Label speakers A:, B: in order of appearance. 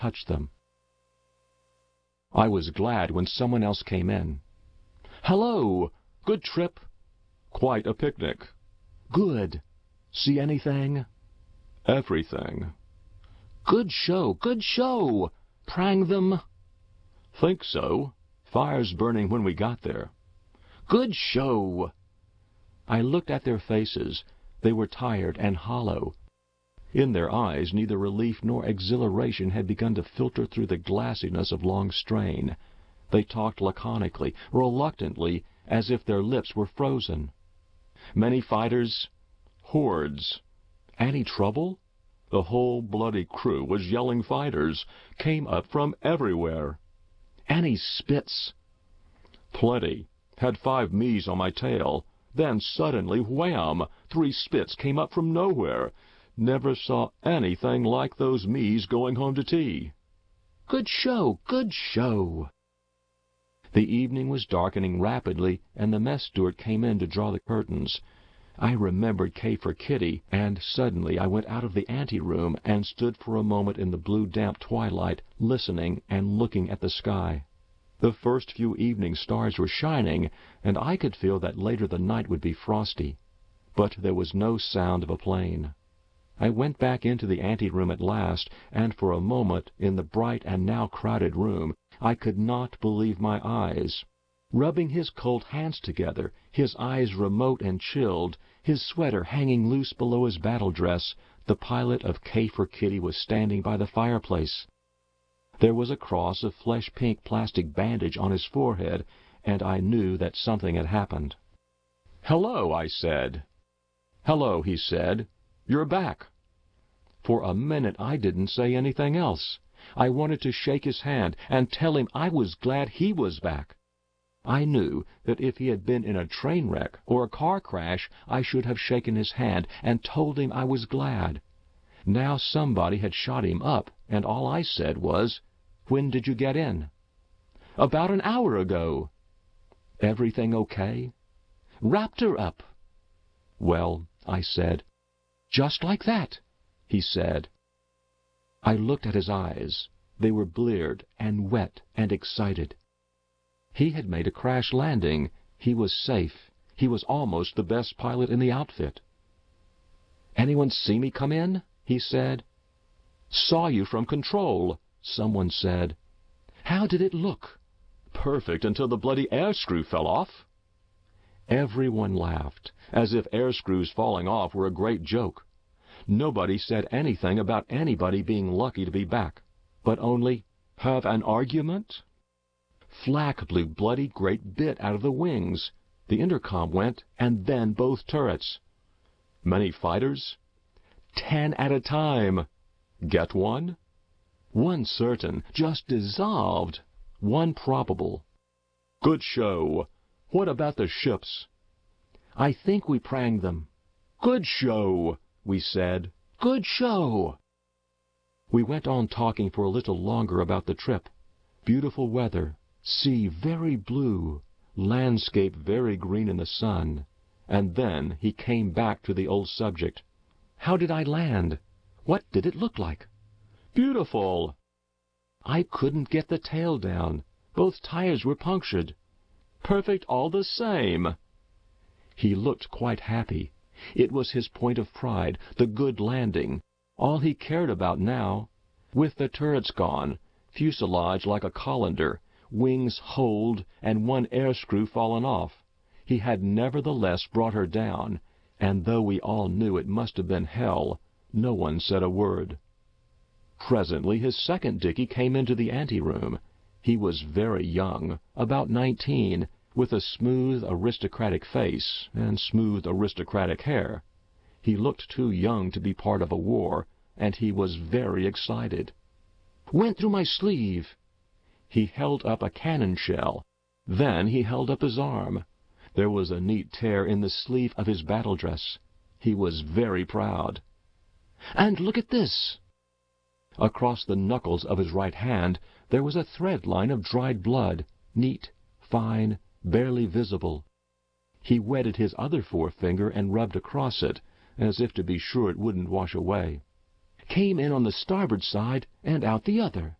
A: touch them. I was glad when someone else came in. "Hello! Good trip?" "Quite a picnic." "Good. See anything?" "Everything." "Good show, good show! Prang them?" "Think so. Fires burning when we got there." "Good show!" I looked at their faces. They were tired and hollow. In their eyes neither relief nor exhilaration had begun to filter through the glassiness of long strain. They talked laconically, reluctantly, as if their lips were frozen. "Many fighters?" "Hordes." "Any trouble?" The whole bloody crew was yelling fighters. Came up from everywhere. "Any spits?" "Plenty. Had 5 Mies on my tail. Then suddenly, wham! 3 spits came up from nowhere. Never saw anything like those Mies going home to tea." "Good show, good show!" The evening was darkening rapidly, and the mess steward came in to draw the curtains. I remembered K for Kitty, and suddenly I went out of the anteroom and stood for a moment in the blue damp twilight, listening and looking at the sky. The first few evening stars were shining, and I could feel that later the night would be frosty. But there was no sound of a plane. I went back into the anteroom at last, and for a moment, in the bright and now crowded room, I could not believe my eyes. Rubbing his cold hands together, his eyes remote and chilled, his sweater hanging loose below his battle dress, the pilot of K for Kitty was standing by the fireplace. There was a cross of flesh-pink plastic bandage on his forehead, and I knew that something had happened. "Hello," I said. "Hello," he said. "You're back." For a minute I didn't say anything else. I wanted to shake his hand and tell him I was glad he was back. I knew that if he had been in a train wreck or a car crash, I should have shaken his hand and told him I was glad. Now somebody had shot him up, and all I said was, "When did you get in?" "About an hour ago." "Everything okay?" "Wrapped her up." "Well," I said. "Just like that," he said. I looked at his eyes. They were bleared and wet and excited. He had made a crash landing. He was safe. He was almost the best pilot in the outfit. "Anyone see me come in?" he said. "Saw you from control," someone said. "How did it look?" "Perfect until the bloody air screw fell off." Everyone laughed, as if air screws falling off were a great joke. Nobody said anything about anybody being lucky to be back, but only, "Have an argument?" Flak blew bloody great bit out of the wings. The intercom went, and then both turrets. "Many fighters?" 10 at a time. "Get one?" "One certain, just dissolved. One probable." "Good show. What about the ships?" "I think we pranged them." "Good show," we said. "Good show." We went on talking for a little longer about the trip. Beautiful weather, sea very blue, landscape very green in the sun. And then he came back to the old subject. "How did I land? What did it look like?" "Beautiful." "I couldn't get the tail down. Both tires were punctured." "Perfect all the same." He looked quite happy. It was his point of pride, the good landing, all he cared about now. With the turrets gone, fuselage like a colander, wings holed, and one air screw fallen off, he had nevertheless brought her down, and though we all knew it must have been hell, no one said a word. Presently his second dickey came into the anteroom. He was very young, about 19, with a smooth, aristocratic face and smooth, aristocratic hair. He looked too young to be part of a war, and he was very excited. "Went through my sleeve." He held up a cannon shell. Then he held up his arm. There was a neat tear in the sleeve of his battle dress. He was very proud. "And look at this." Across the knuckles of his right hand there was a thread line of dried blood, neat, fine, barely visible. He wetted his other forefinger and rubbed across it, as if to be sure it wouldn't wash away. "Came in on the starboard side and out the other."